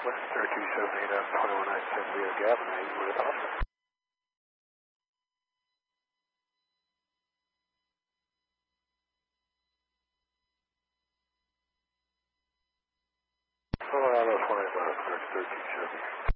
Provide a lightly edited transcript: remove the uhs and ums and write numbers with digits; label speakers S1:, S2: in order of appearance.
S1: West 3278 out 2197 Leo Gavin, with Oscar. Colorado 20 West, 3278.